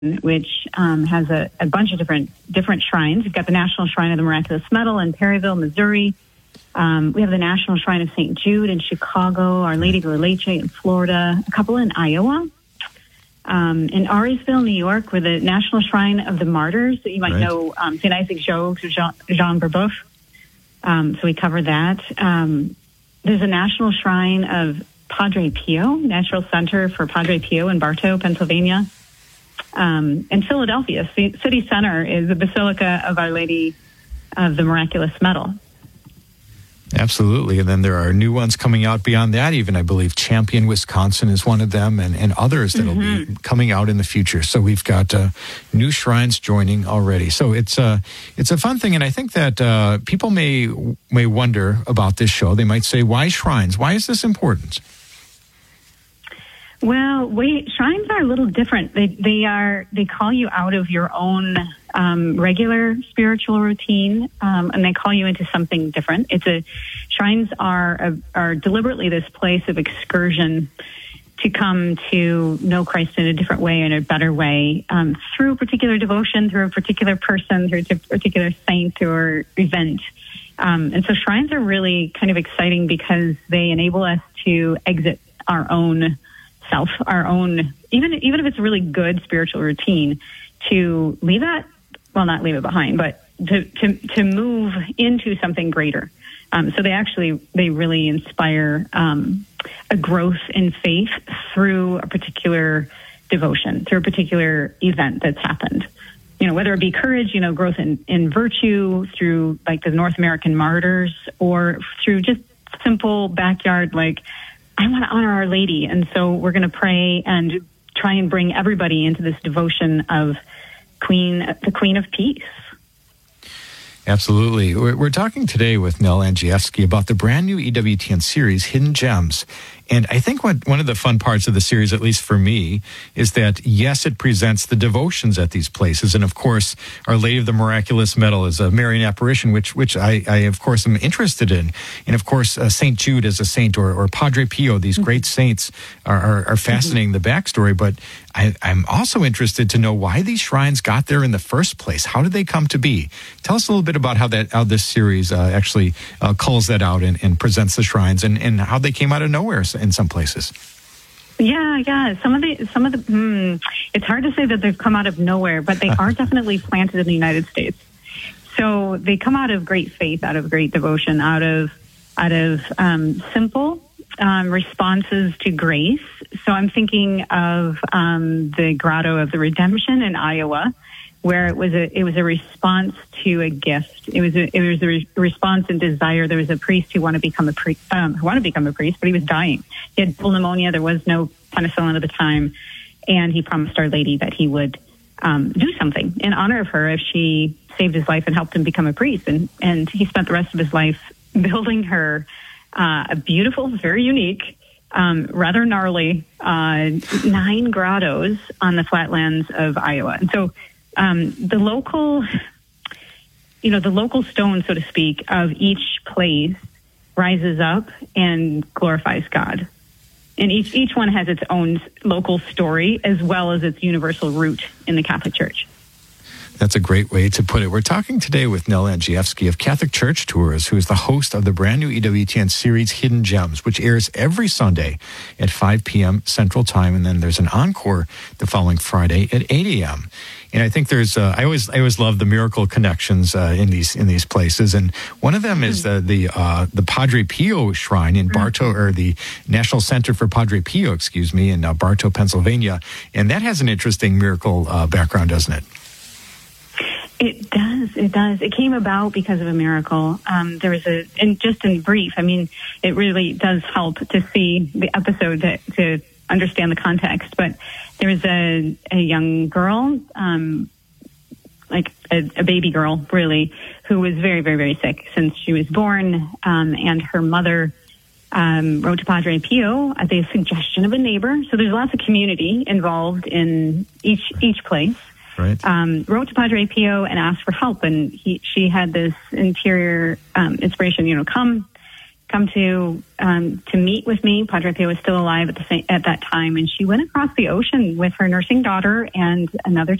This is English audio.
which has a bunch of different shrines. We've got the National Shrine of the Miraculous Medal in Perryville, Missouri. We have the National Shrine of St. Jude in Chicago, Our Lady of La Leche in Florida, a couple in Iowa. In Auriesville, New York, we're the National Shrine of the Martyrs. You might know St. Isaac Jogues or Jean Brebeuf. So we cover that. There's a National Shrine of Padre Pio, Natural Center for Padre Pio in Bartow, Pennsylvania. In Philadelphia, city center is the Basilica of Our Lady of the Miraculous Medal. Absolutely. And then there are new ones coming out beyond that. Even, I believe, Champion, Wisconsin is one of them, and others that will be coming out in the future. So we've got new shrines joining already. So it's a fun thing. And I think that people may wonder about this show. They might say, why shrines? Why is this important? Well, shrines are a little different. They call you out of your own regular spiritual routine, and they call you into something different. Shrines are deliberately this place of excursion to come to know Christ in a different way, in a better way, through a particular devotion, through a particular person, through a particular saint or event. And so shrines are really kind of exciting because they enable us to exit our own self, our own, even if it's a really good spiritual routine, to leave that, well, not leave it behind, but to move into something greater. So they really inspire a growth in faith through a particular devotion, through a particular event that's happened. Whether it be courage, growth in virtue, through like the North American martyrs, or through just simple backyard, like, I want to honor Our Lady, and so we're going to pray and try and bring everybody into this devotion of the Queen of Peace. Absolutely. We're talking today with Nell Andrzejewski about the brand new EWTN series, Hidden Gems. And I think one of the fun parts of the series, at least for me, is that, yes, it presents the devotions at these places. And, of course, Our Lady of the Miraculous Medal is a Marian apparition, which I of course, am interested in. And, of course, St. Jude as a saint, or Padre Pio, these great saints are fascinating, the backstory. But I'm also interested to know why these shrines got there in the first place. How did they come to be? Tell us a little bit about how this series actually culls that out and presents the shrines, and how they came out of nowhere in some places. Yeah. Some of the. It's hard to say that they've come out of nowhere, but they are definitely planted in the United States. So they come out of great faith, out of great devotion, out of simple responses to grace. So I'm thinking of the Grotto of the Redemption in Iowa, where it was a response to a gift. It was a response and desire. There was a priest who wanted to become a priest, but he was dying. He had full pneumonia. There was no penicillin at the time, and he promised Our Lady that he would do something in honor of her if she saved his life and helped him become a priest. And he spent the rest of his life building her a beautiful, very unique, rather gnarly 9 grottos on the flatlands of Iowa. And so the local stone, so to speak, of each place rises up and glorifies God. And each one has its own local story as well as its universal root in the Catholic Church. That's a great way to put it. We're talking today with Nell Andrzejewski of Catholic Church Tours, who is the host of the brand new EWTN series Hidden Gems, which airs every Sunday at 5 p.m. Central Time, and then there's an encore the following Friday at 8 a.m. And I think there's I always love the miracle connections in these places, and one of them is the Padre Pio Shrine in Bartow, or the National Center for Padre Pio, in Bartow, Pennsylvania, and that has an interesting miracle background, doesn't it? It does. It came about because of a miracle. There was and just in brief, it really does help to see the episode to understand the context. But there was a young girl, like a baby girl, really, who was very, very, very sick since she was born. And her mother wrote to Padre Pio at the suggestion of a neighbor. So there's lots of community involved in each place. Right. Wrote to Padre Pio and asked for help, and she had this interior inspiration. Come come to meet with me. Padre Pio was still alive at that time, and she went across the ocean with her nursing daughter and another